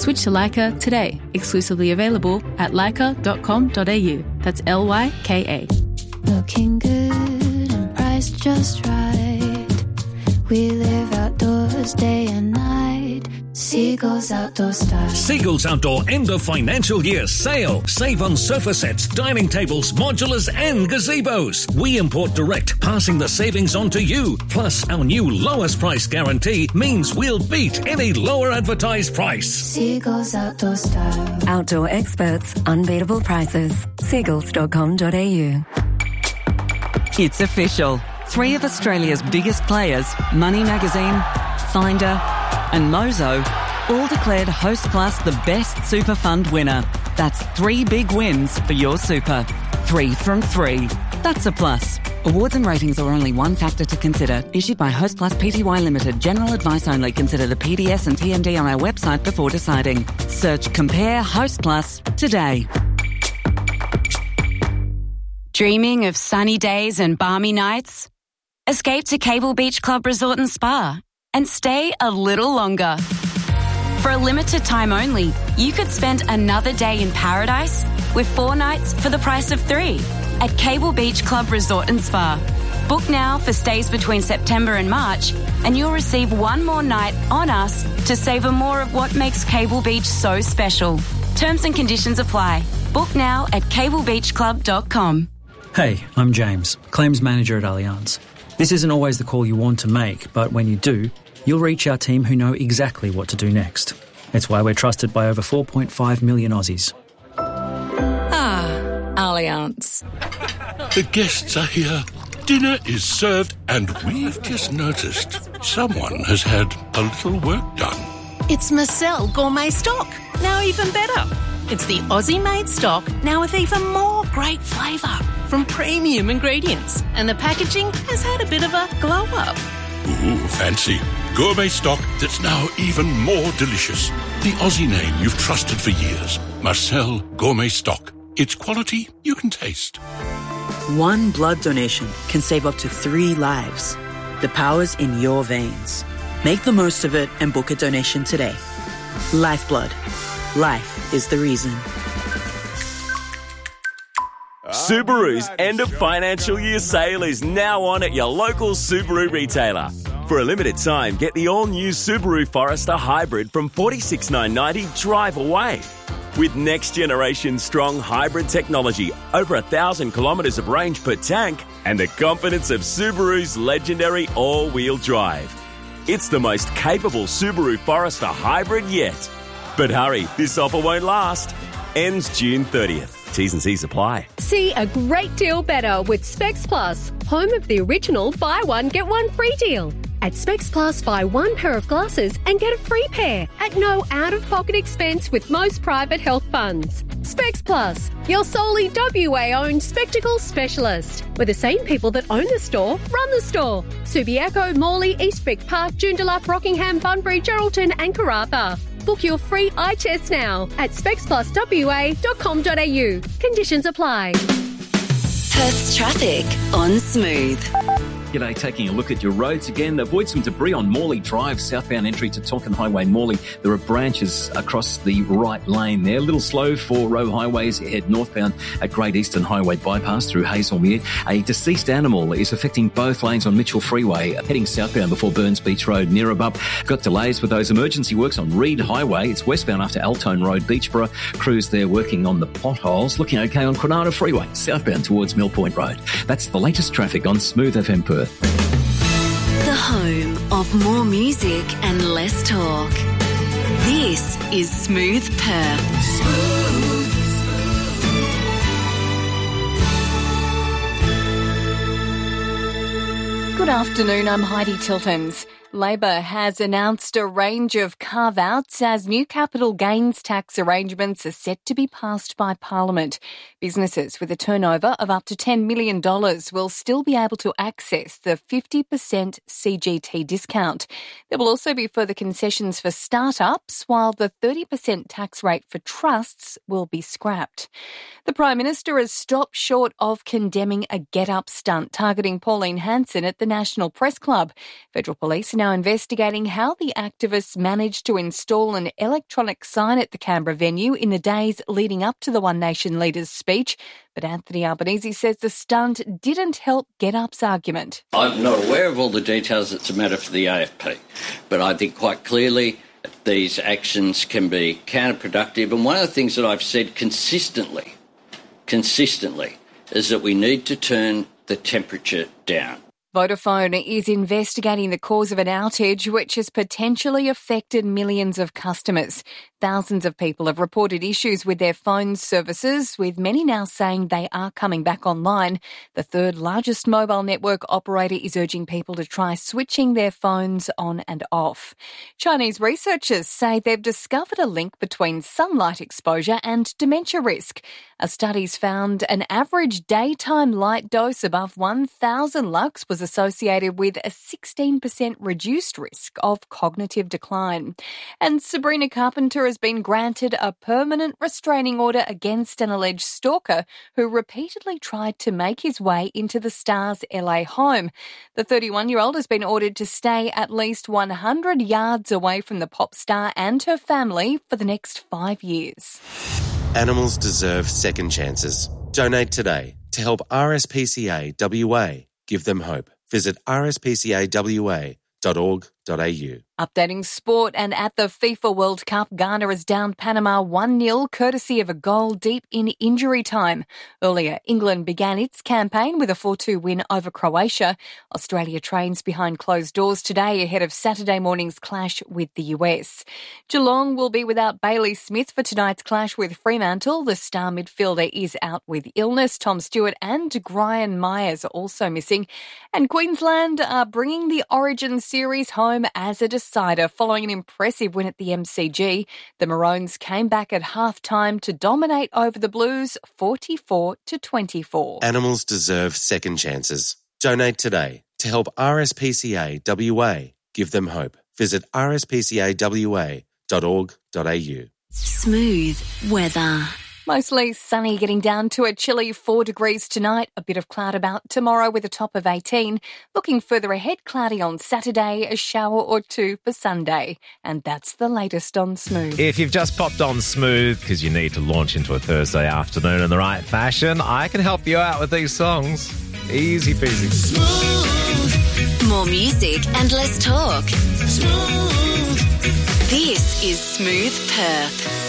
Switch to Leica today. Exclusively available at leica.com.au. That's Lyka. Looking good and priced just right. We live outdoors day and night. Seagulls Outdoor Style. Seagulls Outdoor end of financial year sale. Save on sofa sets, dining tables, modulars and gazebos. We import direct, passing the savings on to you. Plus, our new lowest price guarantee means we'll beat any lower advertised price. Seagulls Outdoor Style. Outdoor experts, unbeatable prices. Seagulls.com.au. It's official. 3 of Australia's biggest players, Money Magazine, Finder and Mozo, all declared Hostplus the best super fund winner. That's 3 big wins for your super. 3 from 3. That's a plus. Awards and ratings are only one factor to consider. Issued by Hostplus Pty Limited. General advice only. Consider the PDS and TMD on our website before deciding. Search Compare Hostplus today. Dreaming of sunny days and balmy nights? Escape to Cable Beach Club Resort and Spa and stay a little longer. For a limited time only, you could spend another day in paradise with 4 nights for the price of 3 at Cable Beach Club Resort and Spa. Book now for stays between September and March and you'll receive 1 more night on us to savour more of what makes Cable Beach so special. Terms and conditions apply. Book now at cablebeachclub.com. Hey, I'm James, Claims Manager at Allianz. This isn't always the call you want to make, but when you do, you'll reach our team who know exactly what to do next. It's why we're trusted by over 4.5 million Aussies. Ah, Allianz. The guests are here. Dinner is served and we've just noticed someone has had a little work done. It's Marcel Gourmet Stock, now even better. It's the Aussie-made stock, now with even more great flavour from premium ingredients. And the packaging has had a bit of a glow-up. Ooh, fancy. Gourmet stock that's now even more delicious. The Aussie name you've trusted for years. Marcel Gourmet Stock. It's quality you can taste. 1 blood donation can save up to 3 lives. The power's in your veins. Make the most of it and book a donation today. Lifeblood. Life is the reason. Subaru's end of financial year sale is now on at your local Subaru retailer. For a limited time, get the all-new Subaru Forester Hybrid from $46,990 drive away. With next-generation strong hybrid technology, over 1,000 kilometres of range per tank, and the confidence of Subaru's legendary all-wheel drive. It's the most capable Subaru Forester Hybrid yet. But hurry, this offer won't last. Ends June 30th. T's and C's apply. See a great deal better with Specs Plus, home of the original buy one, get one free deal. At Specs Plus, buy 1 pair of glasses and get a free pair at no out-of-pocket expense with most private health funds. Specs Plus, your solely WA-owned spectacles specialist. Where the same people that own the store run the store. Subiaco, Morley, Eastwick Park, Joondalup, Rockingham, Bunbury, Geraldton and Karratha. Book your free eye test now at specspluswa.com.au. Conditions apply. Perth's traffic on Smooth. G'day, taking a look at your roads again. Avoid some debris on Morley Drive, southbound entry to Tonkin Highway, Morley. There are branches across the right lane there. A little slow for row highways. Head northbound at Great Eastern Highway bypass through Hazelmere. A deceased animal is affecting both lanes on Mitchell Freeway, heading southbound before Burns Beach Road, Neerabup. Got delays with those emergency works on Reed Highway. It's westbound after Altone Road, Beachborough. Crews there working on the potholes. Looking okay on Granada Freeway, southbound towards Mill Point Road. That's the latest traffic on Smooth FM Perth. The home of more music and less talk. This is Smooth Perth. Good afternoon, I'm Heidi Tiltons. Labor has announced a range of carve-outs as new capital gains tax arrangements are set to be passed by Parliament. Businesses with a turnover of up to $10 million will still be able to access the 50% CGT discount. There will also be further concessions for startups, while the 30% tax rate for trusts will be scrapped. The Prime Minister has stopped short of condemning a get-up stunt targeting Pauline Hanson at the National Press Club. Federal Police are now now investigating how the activists managed to install an electronic sign at the Canberra venue in the days leading up to the One Nation leader's speech. But Anthony Albanese says the stunt didn't help GetUp's argument. I'm not aware of all the details. It's a matter for the AFP. But I think quite clearly these actions can be counterproductive. And one of the things that I've said consistently, is that we need to turn the temperature down. Vodafone is investigating the cause of an outage which has potentially affected millions of customers. Thousands of people have reported issues with their phone services, with many now saying they are coming back online. The third largest mobile network operator is urging people to try switching their phones on and off. Chinese researchers say they've discovered a link between sunlight exposure and dementia risk. A study's found an average daytime light dose above 1,000 lux was associated with a 16% reduced risk of cognitive decline. And Sabrina Carpenter has been granted a permanent restraining order against an alleged stalker who repeatedly tried to make his way into the star's LA home. The 31-year-old has been ordered to stay at least 100 yards away from the pop star and her family for the next 5 years. Animals deserve second chances. Donate today to help RSPCA WA. Give them hope. Visit rspcawa.org.au. Updating sport, and at the FIFA World Cup, Ghana is down Panama 1-0, courtesy of a goal deep in injury time. Earlier, England began its campaign with a 4-2 win over Croatia. Australia trains behind closed doors today ahead of Saturday morning's clash with the US. Geelong will be without Bailey Smith for tonight's clash with Fremantle. The star midfielder is out with illness. Tom Stewart and Brian Myers are also missing. And Queensland are bringing the Origin Series home as a decider following an impressive win at the MCG. The Maroons came back at half-time to dominate over the Blues 44-24. Animals deserve second chances. Donate today to help RSPCA WA. Give them hope. Visit rspcawa.org.au. Smooth weather. Mostly sunny, getting down to a chilly 4 degrees tonight. A bit of cloud about tomorrow with a top of 18. Looking further ahead, cloudy on Saturday, a shower or two for Sunday. And that's the latest on Smooth. If you've just popped on Smooth because you need to launch into a Thursday afternoon in the right fashion, I can help you out with these songs. Easy peasy. Smooth. More music and less talk. Smooth. This is Smooth Perth.